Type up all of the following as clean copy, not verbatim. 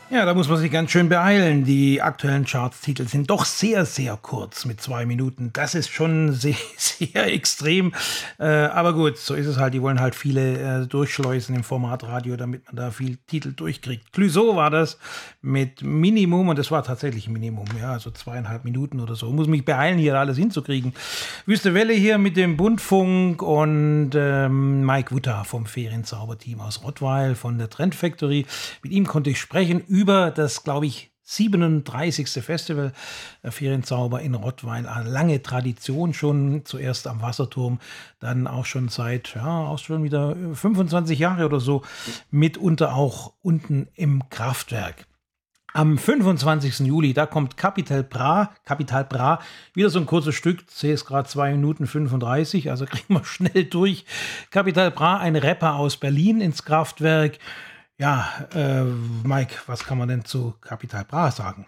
Ja, da muss man sich ganz schön beeilen. Die aktuellen Chartstitel sind doch sehr, sehr kurz mit 2 Minuten. Das ist schon sehr, sehr extrem. Aber gut, so ist es halt. Die wollen halt viele durchschleusen im Format Radio, damit man da viel Titel durchkriegt. Clouseau war das mit Minimum und das war tatsächlich Minimum. Ja, also 2,5 Minuten oder so. Muss mich beeilen, hier alles hinzukriegen. Wüste Welle hier mit dem Bundfunk und Mike Wutter vom Ferienzauberteam aus Rottweil von der Trend Factory. Mit ihm konnte ich sprechen über das, glaube ich, 37. Festival Ferienzauber in Rottweil. Eine lange Tradition schon, zuerst am Wasserturm, dann auch schon seit, auch schon wieder 25 Jahre oder so, mitunter auch unten im Kraftwerk. Am 25. Juli, da kommt Capital Bra, wieder so ein kurzes Stück, sehe es gerade 2 Minuten 35, also kriegen wir schnell durch. Capital Bra, ein Rapper aus Berlin ins Kraftwerk. Ja, Mike, was kann man denn zu Capital Bra sagen?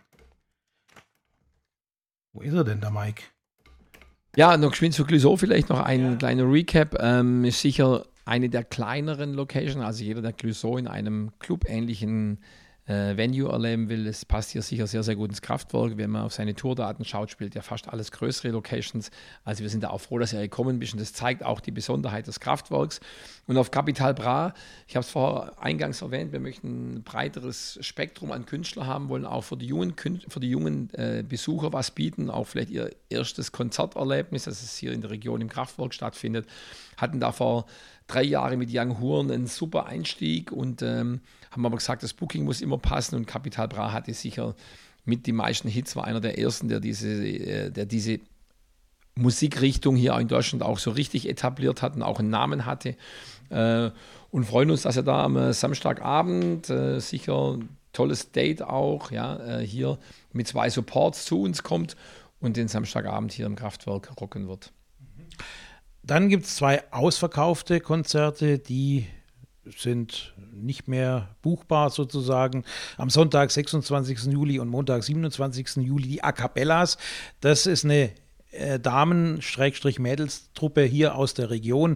Wo ist er denn, der Mike? Ja, noch geschwind zu Clouseau vielleicht noch ein kleiner Recap. Ist sicher eine der kleineren Locations, also jeder, der Clouseau in einem clubähnlichen Venue erleben will, es passt hier sicher sehr, sehr gut ins Kraftwerk. Wenn man auf seine Tourdaten schaut, spielt ja fast alles größere Locations. Also wir sind da auch froh, dass ihr gekommen bist und das zeigt auch die Besonderheit des Kraftwerks. Und auf Capital Bra, ich habe es vorher eingangs erwähnt, wir möchten ein breiteres Spektrum an Künstlern haben, wollen auch für die jungen Besucher was bieten, auch vielleicht ihr erstes Konzerterlebnis, das es hier in der Region im Kraftwerk stattfindet. Hatten da vor 3 Jahren mit Young Horn einen super Einstieg und haben aber gesagt, das Booking muss immer passen und Capital Bra hatte sicher mit die meisten Hits, war einer der ersten, der diese Musikrichtung hier in Deutschland auch so richtig etabliert hat und auch einen Namen hatte. Und freuen uns, dass er da am Samstagabend sicher ein tolles Date auch, hier mit 2 Supports zu uns kommt und den Samstagabend hier im Kraftwerk rocken wird. Dann gibt es 2 ausverkaufte Konzerte, die sind nicht mehr buchbar sozusagen. Am Sonntag, 26. Juli und Montag, 27. Juli die A Cappellas. Das ist eine Damen-Mädels-Truppe hier aus der Region.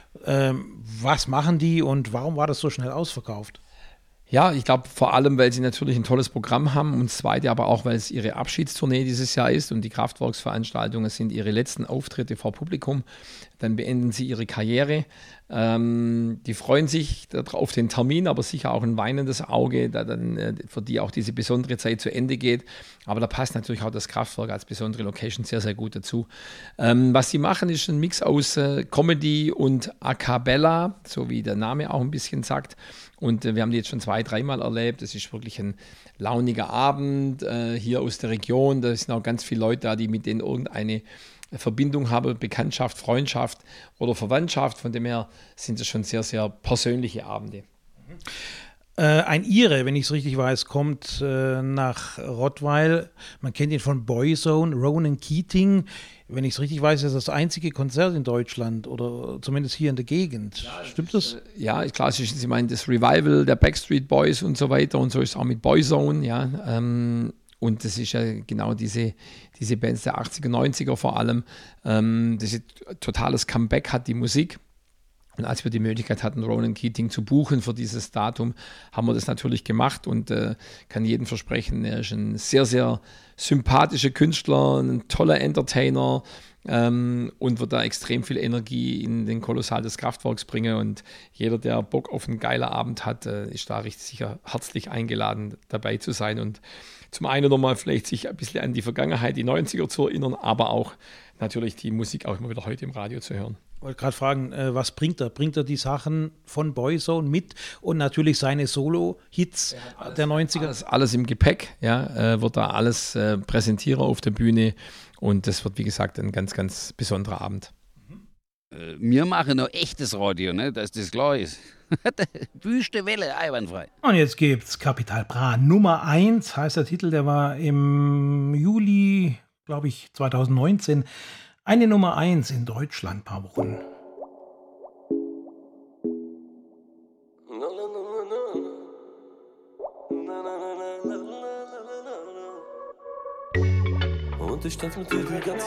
Was machen die und warum war das so schnell ausverkauft? Ja, ich glaube vor allem, weil sie natürlich ein tolles Programm haben und das Zweite aber auch, weil es ihre Abschiedstournee dieses Jahr ist und die Kraftwerksveranstaltungen sind ihre letzten Auftritte vor Publikum. Dann beenden sie ihre Karriere. Die freuen sich auf den Termin, aber sicher auch ein weinendes Auge, da dann für die auch diese besondere Zeit zu Ende geht. Aber da passt natürlich auch das Kraftwerk als besondere Location sehr, sehr gut dazu. Was sie machen, ist ein Mix aus Comedy und A Cappella, so wie der Name auch ein bisschen sagt. Und wir haben die jetzt schon 2-3 Mal erlebt. Es ist wirklich ein launiger Abend hier aus der Region. Da sind auch ganz viele Leute da, die mit denen irgendeine Verbindung haben, Bekanntschaft, Freundschaft oder Verwandtschaft. Von dem her sind es schon sehr, sehr persönliche Abende. Ein Ire, wenn ich es richtig weiß, kommt nach Rottweil. Man kennt ihn von Boyzone, Ronan Keating. Wenn ich es richtig weiß, ist das einzige Konzert in Deutschland oder zumindest hier in der Gegend. Ja, stimmt das? Ja, klar, Sie meinen das Revival der Backstreet Boys und so weiter und so ist es auch mit Boyzone, ja. Und das ist ja genau diese Bands der 80er, 90er vor allem. Das ist ein totales Comeback hat die Musik. Und als wir die Möglichkeit hatten, Ronan Keating zu buchen für dieses Datum, haben wir das natürlich gemacht und kann jedem versprechen, er ist ein sehr, sehr sympathischer Künstler, ein toller Entertainer und wird da extrem viel Energie in den Kolossal des Kraftwerks bringen. Und jeder, der Bock auf einen geilen Abend hat, ist da richtig sicher herzlich eingeladen, dabei zu sein und zum einen nochmal vielleicht sich ein bisschen an die Vergangenheit, die 90er zu erinnern, aber auch natürlich die Musik auch immer wieder heute im Radio zu hören. Ich wollte gerade fragen, was bringt er? Bringt er die Sachen von Boyzone mit und natürlich seine Solo-Hits der 90er? Alles im Gepäck, ja, wird da alles präsentieren auf der Bühne und das wird, wie gesagt, ein ganz, ganz besonderer Abend. Wir machen noch echtes Radio, ne? Dass das klar ist. Wüste Welle, einwandfrei. Und jetzt gibt's Capital Bra Nummer 1, heißt der Titel, der war im Juli, glaube ich, 2019. Eine Nummer 1 in Deutschland, ein paar Wochen. Und ich tanze mit dir die ganze